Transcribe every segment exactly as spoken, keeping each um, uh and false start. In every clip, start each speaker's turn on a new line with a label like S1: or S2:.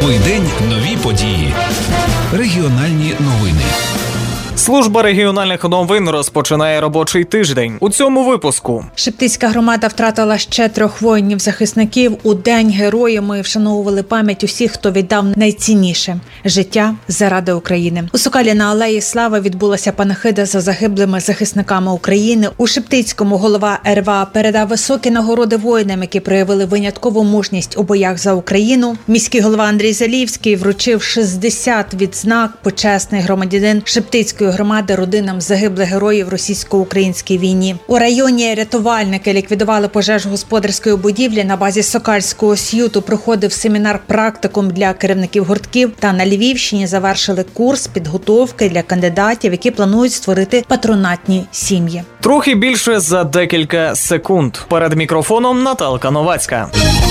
S1: Той день нові події. Регіональні новини.
S2: Служба регіональних новин розпочинає робочий тиждень. У цьому випуску.
S3: Шептицька громада втратила ще трьох воїнів-захисників. У День Героїв ми вшановували пам'ять усіх, хто віддав найцінніше – життя заради України. У Сокалі на Алеї Слави відбулася панахида за загиблими захисниками України. У Шептицькому голова ер ве а передав високі нагороди воїнам, які проявили виняткову мужність у боях за Україну. Міський голова Андрій Залівський вручив шістдесят відзнак «Почесний громадянин Шептицької громади родинам загиблих героїв російсько-українській війні. У районі рятувальники ліквідували пожежу господарської будівлі. На базі Сокальського СЮТу проходив семінар-практикум для керівників гуртків. Та на Львівщині завершили курс підготовки для кандидатів, які планують створити патронатні сім'ї.
S2: Трохи більше за декілька секунд. Перед мікрофоном Наталка Новацька.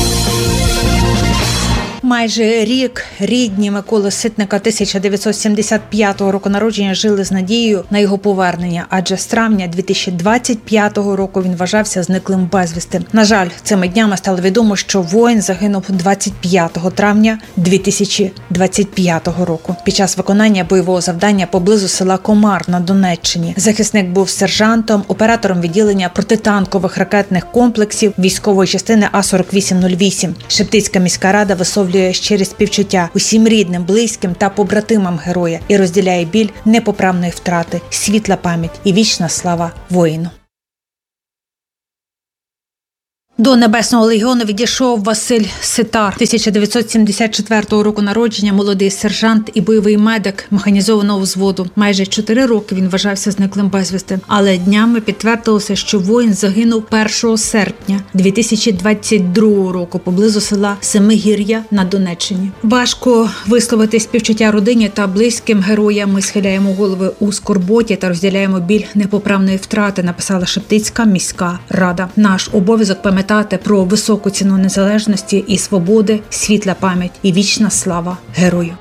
S3: Майже рік рідні Миколи Ситника тисяча дев'ятсот сімдесят п'ятого року народження жили з надією на його повернення, адже з травня дві тисячі двадцять п'ятого року він вважався зниклим безвісти. На жаль, цими днями стало відомо, що воїн загинув двадцять п'ятого травня дві тисячі двадцять п'ятого року під час виконання бойового завдання поблизу села Комар на Донеччині. Захисник був сержантом, оператором відділення протитанкових ракетних комплексів військової частини А сорок вісім нуль вісім. Шептицька міська рада висловлює щирі співчуття усім рідним, близьким та побратимам героя і розділяє біль непоправної втрати, світла пам'ять і вічна слава воїну. До Небесного легіону відійшов Василь Ситар, тисяча дев'ятсот сімдесят четвертого року народження, молодий сержант і бойовий медик механізованого взводу. Майже чотири роки він вважався зниклим безвісти. Але днями підтвердилося, що воїн загинув першого серпня дві тисячі двадцять другого року поблизу села Семигір'я на Донеччині. Важко висловити співчуття родині та близьким героям. Ми схиляємо голови у скорботі та розділяємо біль непоправної втрати, написала Шептицька міська рада. Наш обов'язок пам'ятати про високу ціну незалежності і свободи, світла пам'ять і вічна слава герою.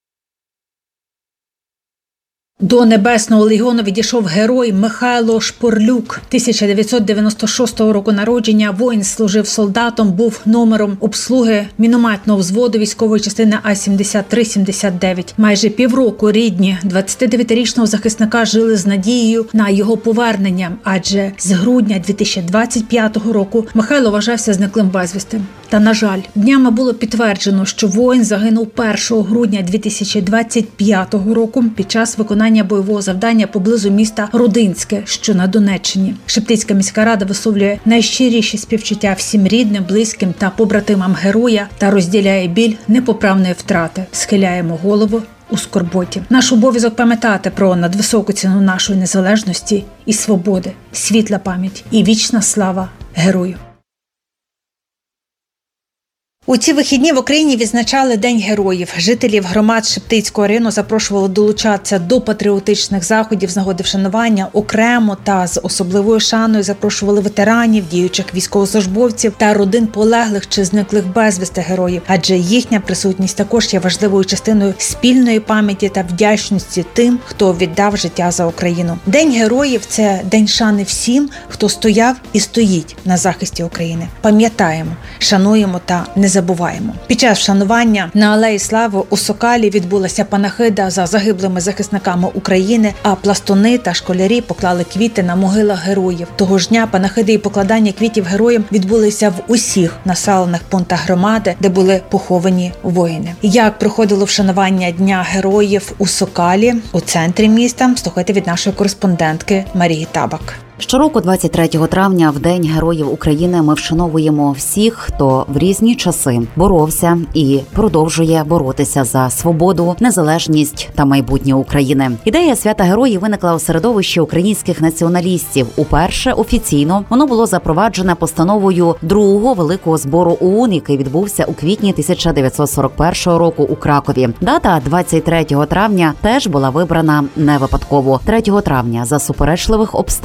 S3: До Небесного легіону відійшов герой Михайло Шпорлюк, тисяча дев'ятсот дев'яносто шостого року народження. Воїн служив солдатом, був номером обслуги мінометного взводу військової частини А сімдесят три сімдесят дев'ять. Майже півроку рідні двадцятидев'ятирічного захисника жили з надією на його повернення, адже з грудня дві тисячі двадцять п'ятого року Михайло вважався зниклим безвісти. Та, на жаль, днями було підтверджено, що воїн загинув першого грудня дві тисячі двадцять п'ятого року під час виконання бойового завдання поблизу міста Родинське, що на Донеччині. Шептицька міська рада висловлює найщиріші співчуття всім рідним, близьким та побратимам героя та розділяє біль непоправної втрати. Схиляємо голову у скорботі. Наш обов'язок пам'ятати про надвисоку ціну нашої незалежності і свободи, світла пам'ять і вічна слава герою. У ці вихідні в Україні відзначали День героїв. Жителів громад Шептицького району запрошували долучатися до патріотичних заходів з нагоди вшанування. Окремо та з особливою шаною запрошували ветеранів, діючих військовослужбовців та родин полеглих чи зниклих безвісти героїв. Адже їхня присутність також є важливою частиною спільної пам'яті та вдячності тим, хто віддав життя за Україну. День героїв – це день шани всім, хто стояв і стоїть на захисті України. Пам'ятаємо, шануємо та не забуваємо. Під час вшанування на Алеї Слави у Сокалі відбулася панахида за загиблими захисниками України, а пластуни та школярі поклали квіти на могилах героїв. Того ж дня панахиди і покладання квітів героям відбулися в усіх населених пунктах громади, де були поховані воїни. Як проходило вшанування Дня героїв у Сокалі, у центрі міста, слухайте від нашої кореспондентки Марії Табак.
S4: Щороку двадцять третього травня, в День Героїв України, ми вшановуємо всіх, хто в різні часи боровся і продовжує боротися за свободу, незалежність та майбутнє України. Ідея свята героїв виникла у середовищі українських націоналістів. Уперше офіційно воно було запроваджене постановою другого великого збору ОУН, який відбувся у квітні тисяча дев'ятсот сорок першого року у Кракові. Дата двадцять третього травня теж була вибрана не випадково. третього травня за суперечливих обставин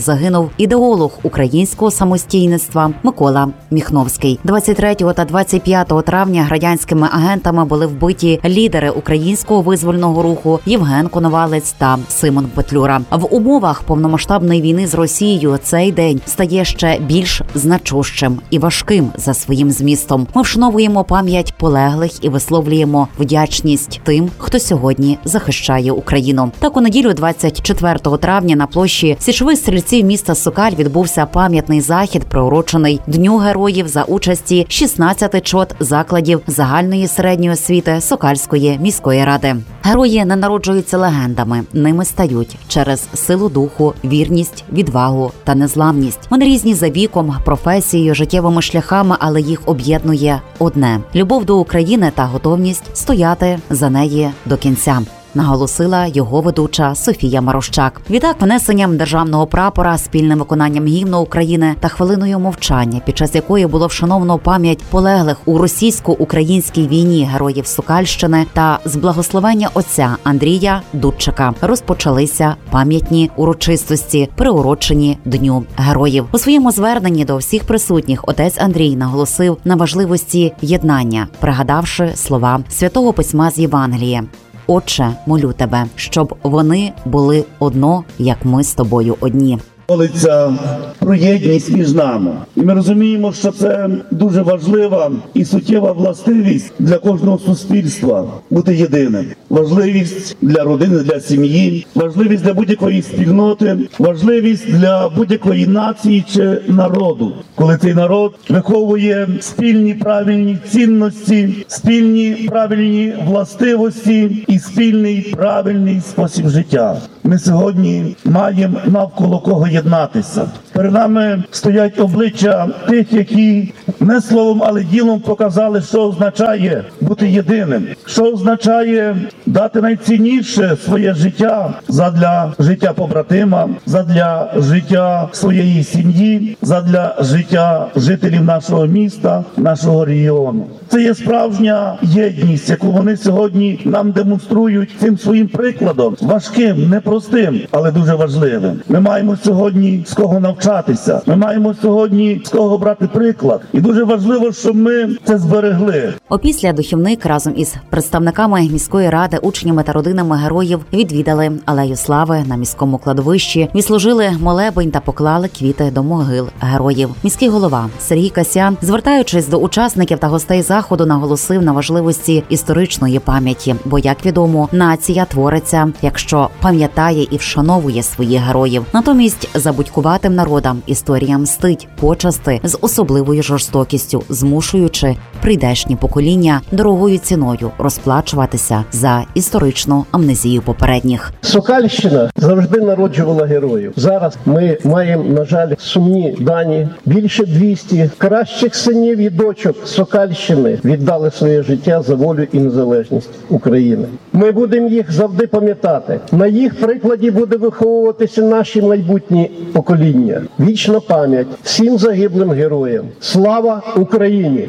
S4: загинув ідеолог українського самостійництва Микола Міхновський. двадцять третього та двадцять п'ятого травня радянськими агентами були вбиті лідери українського визвольного руху Євген Коновалець та Симон Петлюра. В умовах повномасштабної війни з Росією цей день стає ще більш значущим і важким за своїм змістом. Ми вшановуємо пам'ять полеглих і висловлюємо вдячність тим, хто сьогодні захищає Україну. Так, у неділю двадцять четвертого травня на площі Січових стрільців міста Сокаль відбувся пам'ятний захід, приурочений Дню героїв за участі шістнадцяти чот закладів загальної середньої освіти Сокальської міської ради. Герої не народжуються легендами, ними стають через силу духу, вірність, відвагу та незламність. Вони різні за віком, професією, життєвими шляхами, але їх об'єднує одне – любов до України та готовність стояти за неї до кінця, наголосила його ведуча Софія Марощак. Відтак, внесенням державного прапора, спільним виконанням гімну України та хвилиною мовчання, під час якої було вшановано пам'ять полеглих у російсько-українській війні героїв Сокальщини та з благословення отця Андрія Дудчика, розпочалися пам'ятні урочистості, приурочені Дню героїв. У своєму зверненні до всіх присутніх отець Андрій наголосив на важливості єднання, пригадавши слова Святого Письма з Євангелія: «Отче, молю тебе, щоб вони були одно, як ми з тобою одні».
S5: Молиться про єдність між нами. І ми розуміємо, що це дуже важлива і суттєва властивість для кожного суспільства бути єдиним. Важливість для родини, для сім'ї, важливість для будь-якої спільноти, важливість для будь-якої нації чи народу. Коли цей народ виховує спільні правильні цінності, спільні правильні властивості і спільний правильний спосіб життя. Ми сьогодні маємо навколо кого єднатися. Перед нами стоять обличчя тих, які не словом, але ділом показали, що означає бути єдиним, що означає дати найцінніше своє життя задля життя побратима, задля життя своєї сім'ї, задля життя жителів нашого міста, нашого регіону. Це є справжня єдність, яку вони сьогодні нам демонструють цим своїм прикладом, важким, непростим, але дуже важливим. Ми маємо сьогодні з кого навчатися, ми маємо сьогодні з кого брати приклад. І дуже важливо, щоб ми це зберегли.
S4: Опісля духівник разом із представниками міської ради, учнями та родинами героїв відвідали Алею Слави на міському кладовищі, відслужили молебень та поклали квіти до могил героїв. Міський голова Сергій Касян, звертаючись до учасників та гостей заходу, наголосив на важливості історичної пам'яті, бо, як відомо, нація твориться, якщо пам'ятає і вшановує своїх героїв. Натомість забудькуватим народам історія мстить почасти з особливою жорстокістю, змушуючи прийдешні покоління дорогою ціною розплачуватися за історичну амнезію попередніх.
S6: Сокальщина завжди народжувала героїв. Зараз ми маємо, на жаль, сумні дані. Більше двісті кращих синів і дочок Сокальщини віддали своє життя за волю і незалежність України. Ми будемо їх завжди пам'ятати. На їх прикладі буде виховуватися наші майбутні покоління. Вічна пам'ять всім загиблим героям. Слава Україні!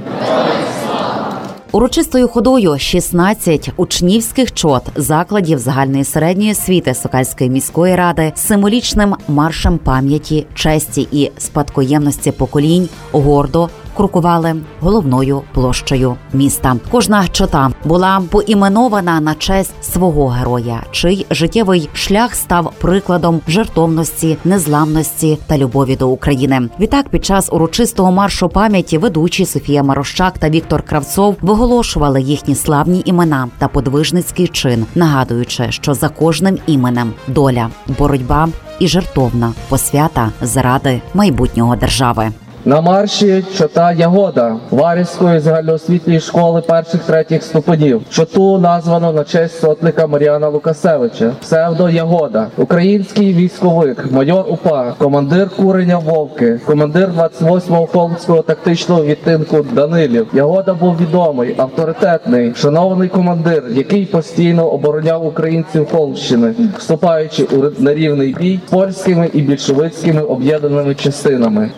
S4: Урочистою ходою шістнадцять учнівських чот закладів загальної середньої освіти Сокальської міської ради з символічним маршем пам'яті, честі і спадкоємності поколінь гордо крокували головною площею міста. Кожна чота була поіменована на честь свого героя, чий життєвий шлях став прикладом жертовності, незламності та любові до України. Відтак, під час урочистого маршу пам'яті ведучі Софія Марощак та Віктор Кравцов виголошували їхні славні імена та подвижницький чин, нагадуючи, що за кожним іменем доля, боротьба і жертовна посвята заради майбутнього держави.
S7: На марші чота Ягода Варівської загальноосвітньої школи перших-третіх ступенів. Чоту названо на честь сотника Мар'яна Лукасевича, псевдо Ягода. Український військовик, майор УПА, командир куреня Вовки, командир двадцять восьмого Холмського тактичного відтинку Данилів. Ягода був відомий, авторитетний, шанований командир, який постійно обороняв українців Холмщини, вступаючи у нерівний бій з польськими і більшовицькими об'єднаними частинами.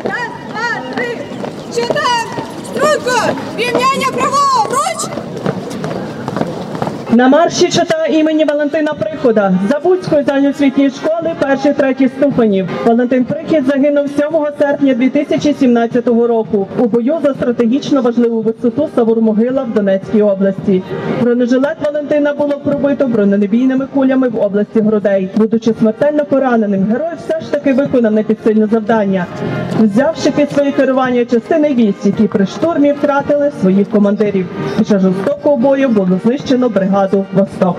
S8: Читаємо! Струнко! Рівняння праворуч! На марші чота імені Валентина Прихода Забудської загальноосвітньої школи перших-третіх ступенів. Валентин Прихід загинув сьомого серпня дві тисячі сімнадцятого року у бою за стратегічно важливу висоту Савур-Могила в Донецькій області. Бронежилет Валентина було пробито бронебійними кулями в області грудей. Будучи смертельно пораненим, герой все ж таки виконав непідсильне завдання, взявши під своє керування частини військ, які при штурмі втратили своїх командирів. Під час жорстокого бою було знищено бригаду «Восток».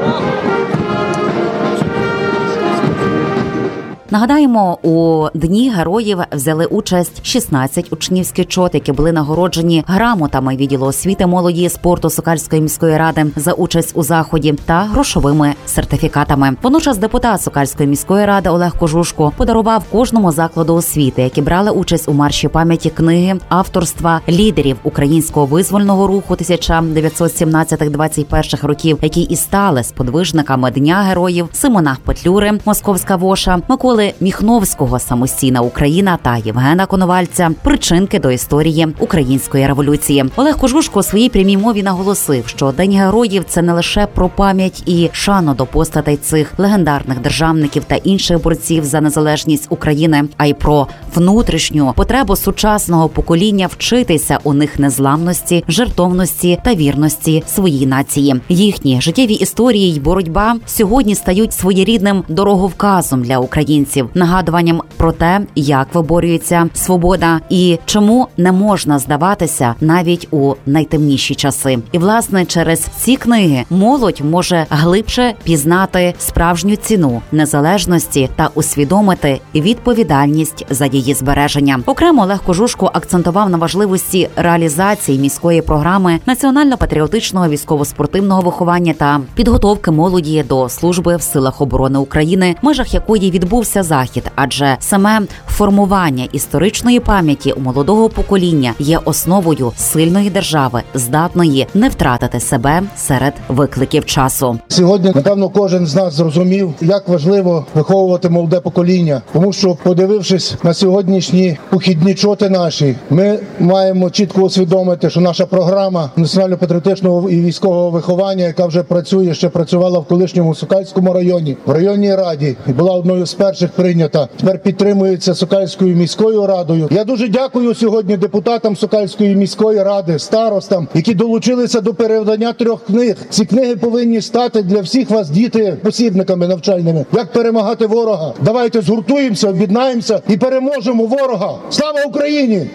S4: Нагадаємо, у Дні героїв взяли участь шістнадцять учнівських чот, які були нагороджені грамотами відділу освіти, молоді і спорту Сокальської міської ради за участь у заході та грошовими сертифікатами. Водночас депутат Сокальської міської ради Олег Кожушко подарував кожному закладу освіти, які брали участь у марші пам'яті, книги авторства лідерів українського визвольного руху тисяча дев'ятсот сімнадцятих - двадцять перших років, які і стали сподвижниками Дня героїв: Симона Петлюри, Московська воша, Миколи Міхновського, Самостійна Україна та Євгена Коновальця, причинки до історії української революції. Олег Кожушко у своїй прямій мові наголосив, що День героїв – це не лише про пам'ять і шану до постатей цих легендарних державників та інших борців за незалежність України, а й про внутрішню потребу сучасного покоління вчитися у них незламності, жертовності та вірності своїй нації. Їхні життєві історії й боротьба сьогодні стають своєрідним дороговказом для українців, нагадуванням про те, як виборюється свобода і чому не можна здаватися навіть у найтемніші часи. І, власне, через ці книги молодь може глибше пізнати справжню ціну незалежності та усвідомити відповідальність за її збереження. Окремо Олег Кожушко акцентував на важливості реалізації міської програми національно-патріотичного військово-спортивного виховання та підготовки молоді до служби в силах оборони України, в межах якої відбувся захід, адже саме формування історичної пам'яті у молодого покоління є основою сильної держави, здатної не втратити себе серед викликів часу.
S9: Сьогодні, напевно, кожен з нас зрозумів, як важливо виховувати молоде покоління, тому що, подивившись на сьогоднішні похідні чоти наші, ми маємо чітко усвідомити, що наша програма національно-патріотичного і військового виховання, яка вже працює, ще працювала в колишньому Сокальському районі, в районній раді, і була одною з перших прийнята, тепер підтримується Сокальською міською радою. Я дуже дякую сьогодні депутатам Сокальської міської ради, старостам, які долучилися до перевидання трьох книг. Ці книги повинні стати для всіх вас, діти, посібниками навчальними. Як перемагати ворога? Давайте згуртуємося, об'єднаємося і переможемо ворога. Слава Україні!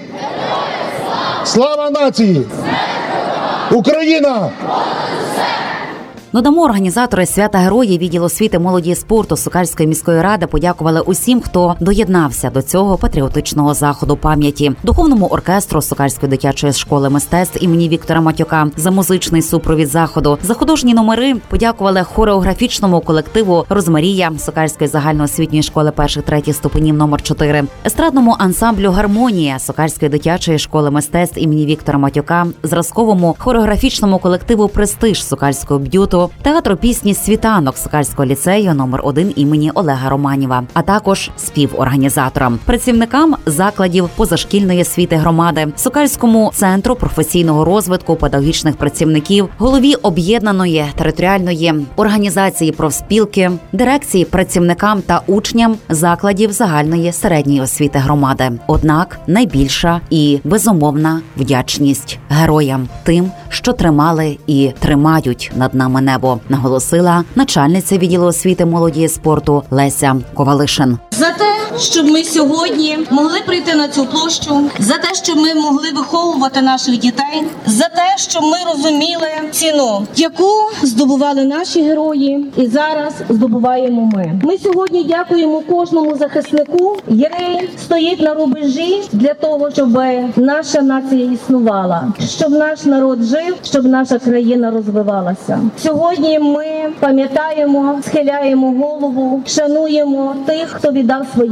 S9: Слава нації! Україна!
S4: Додамо, організатори свята героїв відділу освіти, молоді і спорту Сокальської міської ради подякували усім, хто доєднався до цього патріотичного заходу пам'яті. Духовному оркестру Сокальської дитячої школи мистецтв імені Віктора Матюка за музичний супровід заходу. За художні номери подякували хореографічному колективу «Розмарія» Сокальської загальноосвітньої школи перших-третіх ступенів номер чотири, естрадному ансамблю «Гармонія» Сокальської дитячої школи мистецтв імені Віктора Матюка, зразковому хореографічному колективу «Престиж» Сокальського б'юту, театру пісні «Світанок» Сокальського ліцею номер один імені Олега Романіва, а також співорганізаторам, працівникам закладів позашкільної освіти громади, Сокальському центру професійного розвитку педагогічних працівників, голові об'єднаної територіальної організації профспілки, дирекції, працівникам та учням закладів загальної середньої освіти громади. Однак найбільша і безумовна вдячність героям, тим, що тримали і тримають над нами небо, наголосила начальниця відділу освіти, молоді і спорту Леся Ковалишин.
S10: За те, щоб ми сьогодні могли прийти на цю площу, за те, щоб ми могли виховувати наших дітей, за те, щоб ми розуміли ціну, яку здобували наші герої, і зараз здобуваємо ми. Ми сьогодні дякуємо кожному захиснику, який стоїть на рубежі для того, щоб наша нація існувала, щоб наш народ жив, щоб наша країна розвивалася. Сьогодні ми пам'ятаємо, схиляємо голову, шануємо тих, хто віддав своє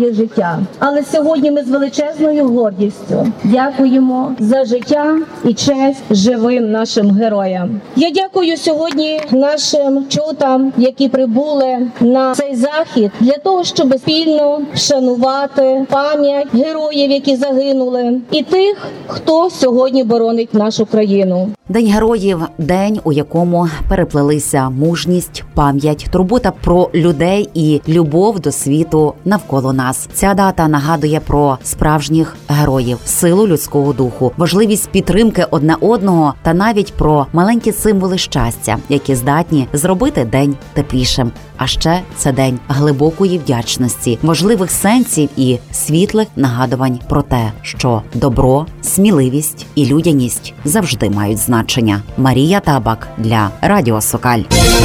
S10: своє життя. Але сьогодні ми з величезною гордістю дякуємо за життя і честь живим нашим героям. Я дякую сьогодні нашим чотам, які прибули на цей захід для того, щоб спільно вшанувати пам'ять героїв, які загинули, і тих, хто сьогодні боронить нашу країну.
S4: День героїв – день, у якому переплелися мужність, пам'ять, турбота про людей і любов до світу навколо нас. Ця дата нагадує про справжніх героїв, силу людського духу, важливість підтримки одне одного та навіть про маленькі символи щастя, які здатні зробити день теплішим. А ще це день глибокої вдячності, важливих сенсів і світлих нагадувань про те, що добро, сміливість і людяність завжди мають значення. Марія Табак для Радіо Сокаль.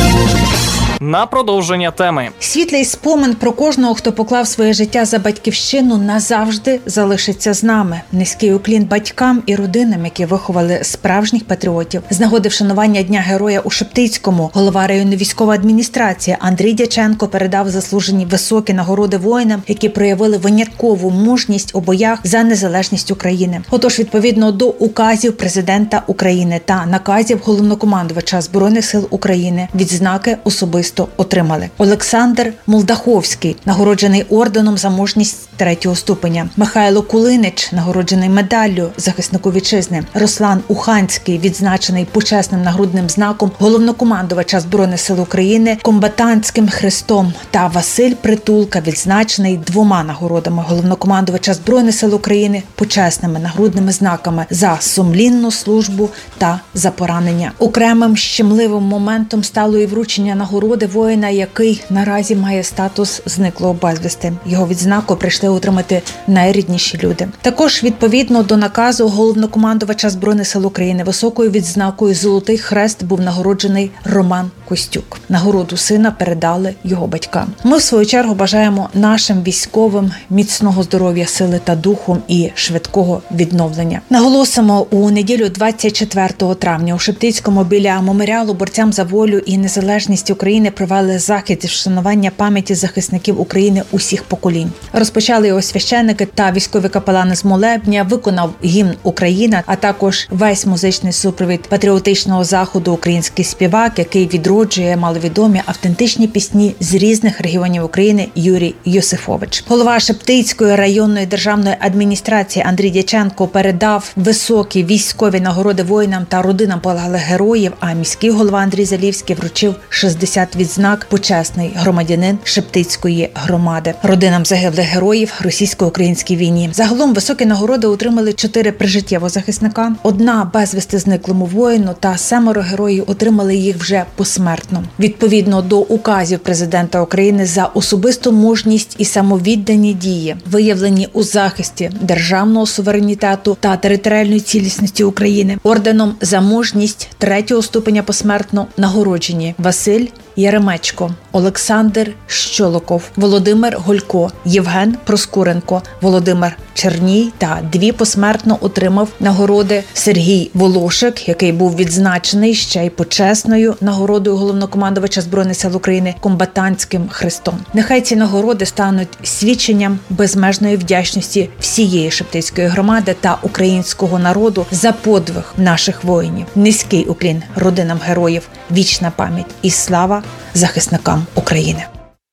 S2: На продовження теми.
S3: Світлий спомин про кожного, хто поклав своє життя за батьківщину, назавжди залишиться з нами. Низький уклін батькам і родинам, які виховали справжніх патріотів. З нагоди вшанування Дня Героя у Шептицькому голова районної військової адміністрації Андрій Дяченко передав заслужені високі нагороди воїнам, які проявили виняткову мужність у боях за незалежність України. Отож, відповідно до указів президента України та наказів головнокомандувача Збройних сил України, відзнаки особисто отримали. Олександр Молдаховський, нагороджений орденом за мужність третього ступеня. Михайло Кулинич, нагороджений медаллю захиснику вітчизни. Руслан Уханський, відзначений почесним нагрудним знаком головнокомандувача Збройних сил України комбатантським хрестом. Та Василь Притулка, відзначений двома нагородами головнокомандувача Збройних сил України почесними нагрудними знаками за сумлінну службу та за поранення. Окремим щемливим моментом стало і вручення нагороди воїна, який наразі має статус зниклого безвісти. Його відзнаку прийшли отримати найрідніші люди. Також відповідно до наказу головнокомандувача Збройних сил України високою відзнакою «Золотий хрест» був нагороджений Роман Костюк. Нагороду сина передали його батькам. Ми, в свою чергу, бажаємо нашим військовим міцного здоров'я, сили та духу і швидкого відновлення. Наголосимо, у неділю двадцять четвертого травня у Шептицькому біля меморіалу борцям за волю і незалежність України провели захід зі вшанування пам'яті захисників України усіх поколінь. Розпочали його священники та військові капелани з молебня, виконав гімн «Україна», а також весь музичний супровід патріотичного заходу український співак, який відроджує маловідомі автентичні пісні з різних регіонів України Юрій Йосифович. Голова Шептицької районної державної адміністрації Андрій Дяченко передав високі військові нагороди воїнам та родинам полеглих героїв, а міський голова Андрій Залівський вручив шістдесят відзнак «Почесний громадянин Шептицької громади» родинам загиблих героїв російсько-українській війні. Загалом високі нагороди отримали чотири прижиттєвого захисника, одна безвісти зниклому воїну та семеро героїв отримали їх вже посмертно. Відповідно до указів президента України за особисту мужність і самовіддані дії, виявлені у захисті державного суверенітету та територіальної цілісності України, орденом за мужність третього ступеня посмертно нагороджені Василь Яремечко, Олександр Щолоков, Володимир Голько, Євген Проскуренко, Володимир Черній та дві посмертно отримав нагороди Сергій Волошик, який був відзначений ще й почесною нагородою головнокомандувача Збройних сил України комбатантським хрестом. Нехай ці нагороди стануть свідченням безмежної вдячності всієї Шептицької громади та українського народу за подвиг наших воїнів. Низький уклін родинам героїв, вічна пам'ять і слава захисникам України.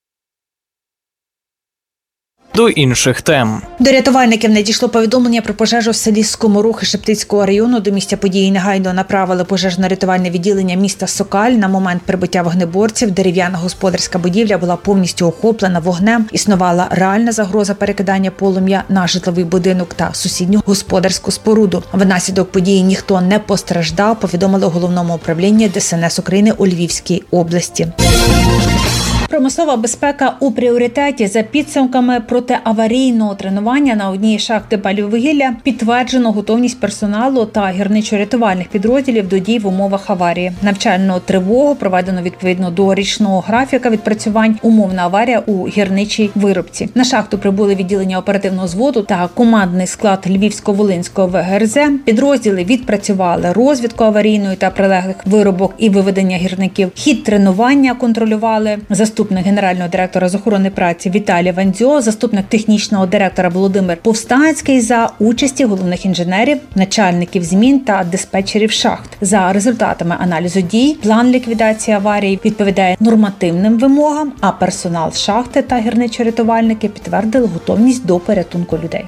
S2: До інших тем.
S3: До рятувальників надійшло повідомлення про пожежу в селі Скоморухи Шептицького району. До місця події негайно направили пожежно-рятувальне відділення міста Сокаль. На момент прибуття вогнеборців дерев'яна господарська будівля була повністю охоплена вогнем. Існувала реальна загроза перекидання полум'я на житловий будинок та сусідню господарську споруду. Внаслідок події ніхто не постраждав, повідомили у головному управлінні Де Ес Ен Ес України у Львівській області. Промислова безпека у пріоритеті. За підсумками протиаварійного тренування на одній із шахти палівугілля підтверджено готовність персоналу та гірничо-рятувальних підрозділів до дій в умовах аварії. Навчальну тривогу проведено відповідно до річного графіка відпрацювань. Умовна аварія у гірничій виробці. На шахту прибули відділення оперативного зводу та командний склад Львівсько-Волинського Ве Ге Ер Зе. Підрозділи відпрацювали розвідку аварійної та прилеглих виробок і виведення гірників. Хід тренування контролювали заступники заступник генерального директора з охорони праці Віталій Вандзьо, заступник технічного директора Володимир Повстанський за участі головних інженерів, начальників змін та диспетчерів шахт. За результатами аналізу дій, план ліквідації аварії відповідає нормативним вимогам, а персонал шахти та гірничо-рятувальники підтвердили готовність до порятунку людей.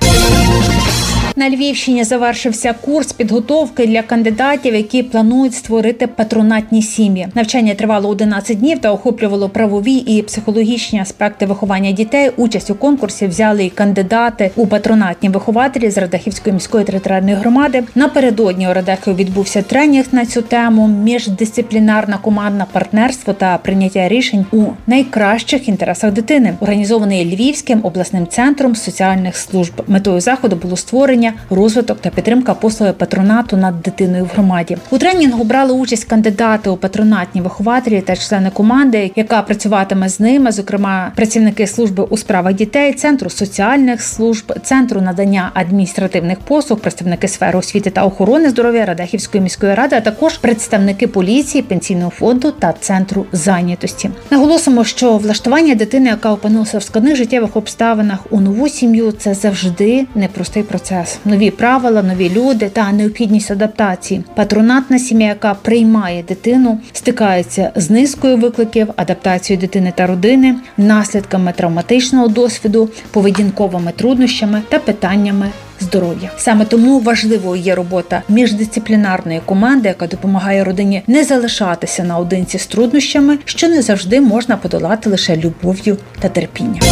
S3: На Львівщині завершився курс підготовки для кандидатів, які планують створити патронатні сім'ї. Навчання тривало одинадцять днів та охоплювало правові і психологічні аспекти виховання дітей. Участь у конкурсі взяли і кандидати у патронатні вихователі з Радехівської міської територіальної громади. Напередодні у Радехові відбувся тренінг на цю тему, міждисциплінарне командне партнерство та прийняття рішень у найкращих інтересах дитини, організований Львівським обласним центром соціальних служб. Метою заходу було створення, розвиток та підтримка послуги патронату над дитиною в громаді. У тренінгу брали участь кандидати у патронатні вихователі та члени команди, яка працюватиме з ними, зокрема працівники служби у справах дітей, центру соціальних служб, центру надання адміністративних послуг, представники сфери освіти та охорони здоров'я Радехівської міської ради, а також представники поліції, пенсійного фонду та центру зайнятості. Наголосимо, що влаштування дитини, яка опинилася в складних життєвих обставинах у нову сім'ю, це завжди непростий процес. Нові правила, нові люди та необхідність адаптації. Патронатна сім'я, яка приймає дитину, стикається з низкою викликів, адаптацією дитини та родини, наслідками травматичного досвіду, поведінковими труднощами та питаннями здоров'я. Саме тому важливою є робота міждисциплінарної команди, яка допомагає родині не залишатися наодинці з труднощами, що не завжди можна подолати лише любов'ю та терпінням.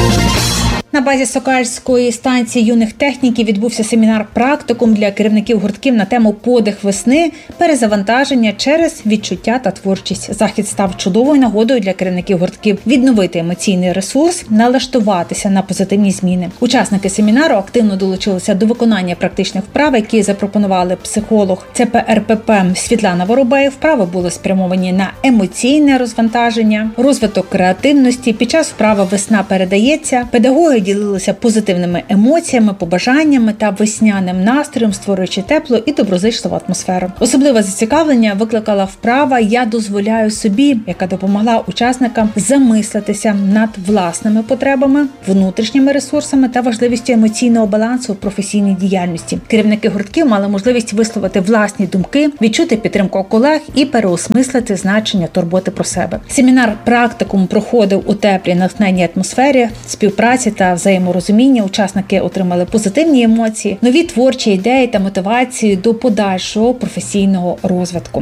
S3: На базі Сокальської станції юних техніків відбувся семінар-практикум для керівників гуртків на тему «Подих весни. Перезавантаження через відчуття та творчість». Захід став чудовою нагодою для керівників гуртків відновити емоційний ресурс, налаштуватися на позитивні зміни. Учасники семінару активно долучилися до виконання практичних вправ, які запропонували психолог Це Пе Ер Пе Пе Світлана Воробей. Вправи були спрямовані на емоційне розвантаження, розвиток креативності. Під час вправи «Весна передається» педагоги ділилися позитивними емоціями, побажаннями та весняним настроєм, створюючи теплу і доброзичливу атмосферу. Особливе зацікавлення викликала вправа «Я дозволяю собі», яка допомогла учасникам замислитися над власними потребами, внутрішніми ресурсами та важливістю емоційного балансу у професійній діяльності. Керівники гуртків мали можливість висловити власні думки, відчути підтримку колег і переосмислити значення турботи про себе. Семінар-практикум проходив у теплій, натхненній атмосфері, співпраці та взаєморозуміння. Учасники отримали позитивні емоції, нові творчі ідеї та мотивацію до подальшого професійного розвитку.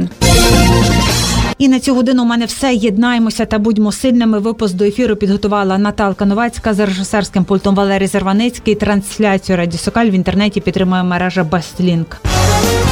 S3: І на цю годину у мене все. Єднаємося та будьмо сильними. Випуск до ефіру підготувала Наталка Новацька, за режисерським пультом Валерій Зарваницький. Трансляцію Радіо Сокаль в інтернеті підтримує мережа Бестлінк.